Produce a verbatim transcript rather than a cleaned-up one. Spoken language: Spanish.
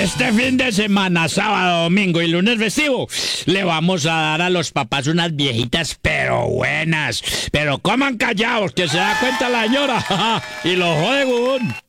Este fin de semana, sábado, domingo y lunes festivo, le vamos a dar a los papás unas viejitas pero buenas. Pero coman callados, que se da cuenta la señora y lo jode, huevón.